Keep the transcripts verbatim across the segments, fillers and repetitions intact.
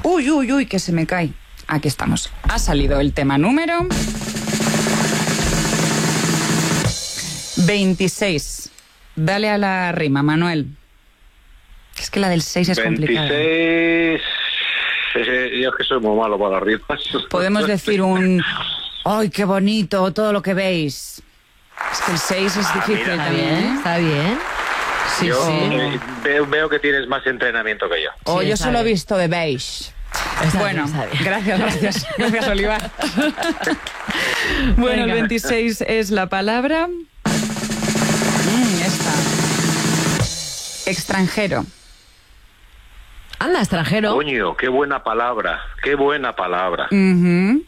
Uy, uy, uy, que se me cae. Aquí estamos. Ha salido el tema número veintiséis. Dale a la rima, Manuel. Es que la del seis es complicada. veintiséis... Yo es que soy muy malo para las rimas. Podemos decir un... ¡Ay, qué bonito todo lo que veis! Es que el seis es difícil mira, también, ¿eh? Está bien. Sí, yo sí. eh, veo, veo que tienes más entrenamiento que yo. Oh, Sí, yo está solo he bien. visto de beige. Está Bueno, bien, está bien. gracias, gracias. Gracias, Olivar. Bueno, Venga. el veintiséis es la palabra... Mm, esta. Extranjero. Anda, extranjero. Coño, qué buena palabra, qué buena palabra. Ujú.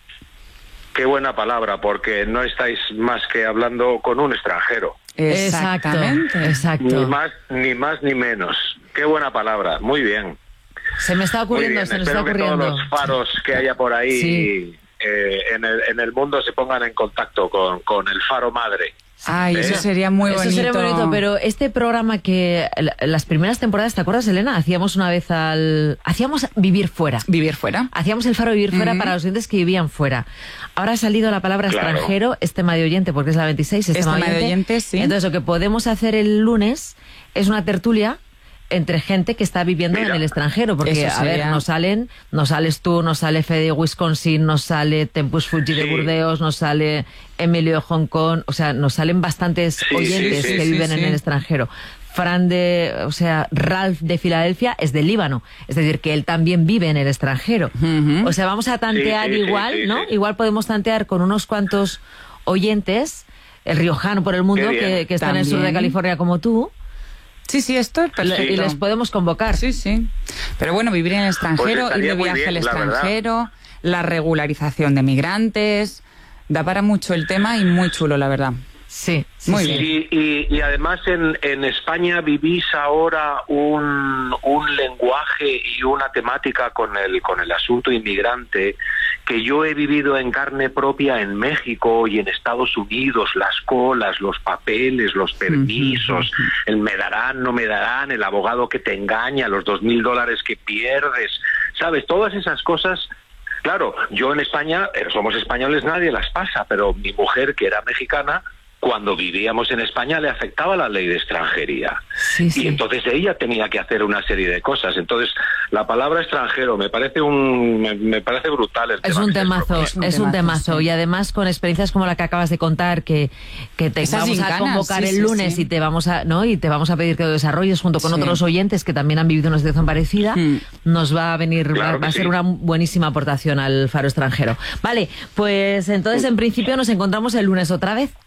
Qué buena palabra, porque no estáis más que hablando con un extranjero. Exacto, Exactamente. exacto. Ni más, ni más ni menos. Qué buena palabra, muy bien. Se me está Muy ocurriendo, bien, se nos espero está que todos ocurriendo. los faros que haya por ahí Sí. eh, en, el, en el mundo se pongan en contacto con, con el faro madre. Ay, eso ¿Eh? sería muy Eso bonito. sería bonito, pero este programa que la- las primeras temporadas, ¿te acuerdas, Elena? Hacíamos una vez al... Hacíamos Vivir Fuera. Vivir fuera. Hacíamos el faro Vivir Fuera Ujú. para los oyentes que vivían fuera. Ahora ha salido la palabra Claro. extranjero, es tema de oyente, porque es la veintiséis, es Es tema tema de oyente, sí. Entonces, lo que podemos hacer el lunes es una tertulia entre gente que está viviendo Mira. en el extranjero, porque, Eso a ver, sería- nos salen, nos sales tú, nos sale Fede de Wisconsin, nos sale Tempus Fuji de Sí. Burdeos, nos sale Emilio de Hong Kong, o sea, nos salen bastantes Sí, oyentes sí, sí, que sí, viven sí. en el extranjero. Fran de, o sea, Ralph de Filadelfia es del Líbano, es decir, que él también vive en el extranjero. Ujú. O sea, vamos a tantear Sí, sí, sí, igual, sí, ¿no? sí. Igual podemos tantear con unos cuantos oyentes, el riojano por el mundo, Qué bien. que, que está en el sur de También. California como tú, Sí, sí, esto es perfecto. y les podemos convocar. Sí, sí. Pero bueno, vivir en el extranjero, Pues ir estaría de muy viaje bien, al la verdad. extranjero, la regularización de migrantes, da para mucho el tema y muy chulo, la verdad. Sí, sí, Muy sí. bien. Y, y, y además en, en España vivís ahora un, un lenguaje y una temática con el, con el asunto inmigrante que yo he vivido en carne propia en México y en Estados Unidos, las colas, los papeles, los permisos, el me darán, no me darán, el abogado que te engaña, los dos mil dólares que pierdes, ¿sabes? Todas esas cosas. Claro, yo en España, eh, somos españoles, nadie las pasa, pero mi mujer, que era mexicana, cuando vivíamos en España le afectaba la ley de extranjería. Sí, sí. Y entonces ella tenía que hacer una serie de cosas. Entonces, la palabra extranjero me parece un me, me parece brutal el Es tema un que has temazo, propuesto. Es un es un temazo, temazo. sí. Y además con experiencias como la que acabas de contar, que, que te Esas vamos a gincanas, convocar sí, el sí, lunes sí. y te vamos a, ¿no? Y te vamos a pedir que lo desarrolles junto con Sí. otros oyentes que también han vivido una situación parecida. Mm. Nos va a venir, Claro va, va a que ser sí. una buenísima aportación al Faro Extranjero. Vale, pues entonces en principio nos encontramos el lunes otra vez.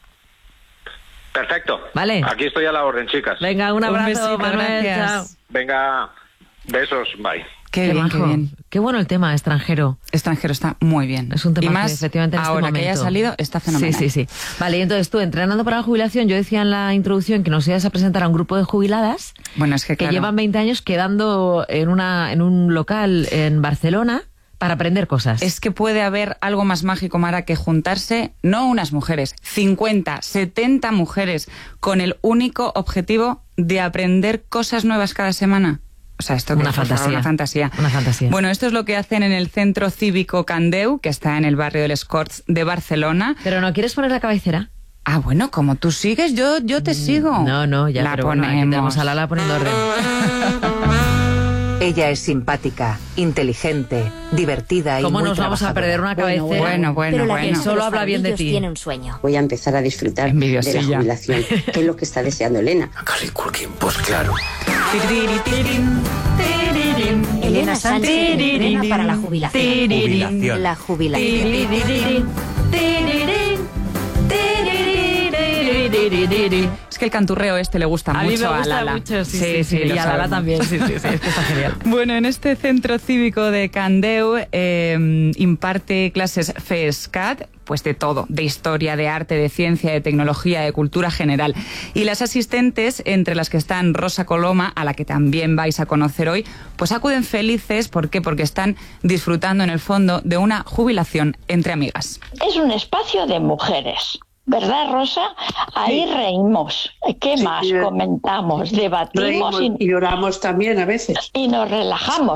Perfecto. Vale. Aquí estoy a la orden, chicas. Venga, un Un abrazo, besito, Manuel. gracias. Chao. Venga, besos, bye. Qué, bien, majo. qué bien. Qué bueno el tema, extranjero. Extranjero está muy bien. Es un tema y más que efectivamente en este ahora momento. que haya salido está fenomenal. Sí, sí, sí. Vale, y entonces tú, entrenando para la jubilación, yo decía en la introducción que nos ibas a presentar a un grupo de jubiladas Bueno, es que que claro, llevan veinte años quedando en, una, en un local en Barcelona para aprender cosas. es que puede haber algo más mágico, Mara, que juntarse, no unas mujeres, cincuenta, setenta mujeres con el único objetivo de aprender cosas nuevas cada semana. O sea, esto que Una es, por favor, fantasía. una fantasía. Una fantasía. Bueno, esto es lo que hacen en el Centro Cívico Candeu, que está en el barrio del Escorts de Barcelona. Pero ¿no quieres poner la cabecera? Ah, bueno, como tú sigues, yo, yo te sigo. No, no, ya la pero bueno, aquí ponemos. tenemos a Lala poniendo orden. Ella es simpática, inteligente, divertida y ¿Cómo muy nos vamos a trabajadora. perder una cabecera? Bueno, bueno, Pero la bueno. Virgen Solo los habla bien de Farolillos ti. tiene un sueño. Voy a empezar a disfrutar de la Envidiosilla. jubilación, que es lo que está deseando Elena. Casi Culkin, pues claro. Elena Sánchez entrena para la jubilación. Jubilación. La jubilación. Es que el canturreo este le gusta A mí mucho me gusta a Lala. mucho, sí, sí, sí, lo y a Lala sabemos. también, sí, sí, sí, es que está genial. Bueno, en este centro cívico de Candeu eh, imparte clases FESCAT, pues de todo, de historia, de arte, de ciencia, de tecnología, de cultura general. Y las asistentes, entre las que están Rosa Coloma, a la que también vais a conocer hoy, pues acuden felices, ¿por qué? Porque están disfrutando en el fondo de una jubilación entre amigas. Es un espacio de mujeres, ¿verdad, Rosa? Ahí Sí. reímos. ¿Qué Sí, más sí. comentamos? Debatimos Reímos y, y lloramos también a veces. y nos relajamos.